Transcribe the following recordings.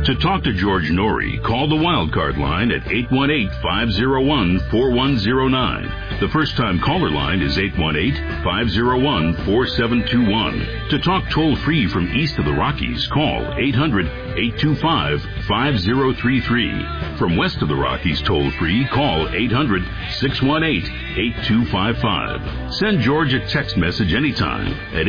To talk to George Norrie, call the Wildcard line at 818-501-4109. The first-time caller line is 818-501-4721. To talk toll-free from east of the Rockies, call 800-825-5033. From west of the Rockies toll-free, call 800-618-8255. Send George a text message anytime at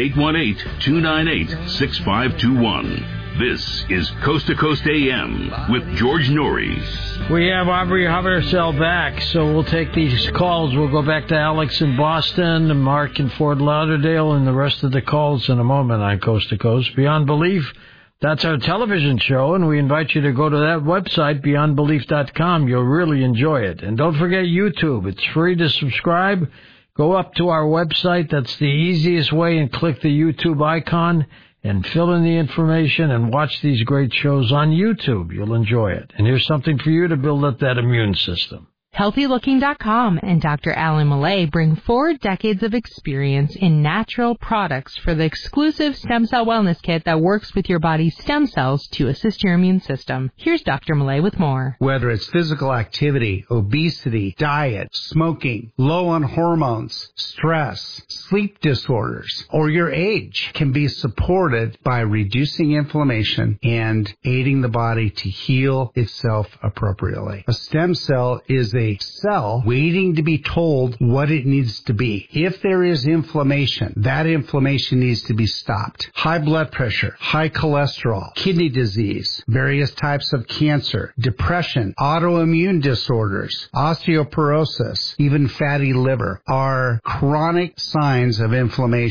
818-298-6521. This is Coast to Coast AM with George Norrie. We have Aubrey Habersell back, so we'll take these calls. We'll go back to Alex in Boston, and Mark in Fort Lauderdale, and the rest of the calls in a moment on Coast to Coast. Beyond Belief, that's our television show, and we invite you to go to that website, beyondbelief.com. You'll really enjoy it. And don't forget YouTube. It's free to subscribe. Go up to our website. That's the easiest way, and click the YouTube icon and fill in the information and watch these great shows on YouTube. You'll enjoy it. And here's something for you to build up that immune system. HealthyLooking.com and Dr. Alan Millay bring 4 decades of experience in natural products for the exclusive Stem Cell Wellness Kit that works with your body's stem cells to assist your immune system. Here's Dr. Millay with more. Whether it's physical activity, obesity, diet, smoking, low on hormones, stress, sleep disorders, or your age can be supported by reducing inflammation and aiding the body to heal itself appropriately. A stem cell is a cell waiting to be told what it needs to be. If there is inflammation, that inflammation needs to be stopped. High blood pressure, high cholesterol, kidney disease, various types of cancer, depression, autoimmune disorders, osteoporosis, even fatty liver are chronic signs of inflammation.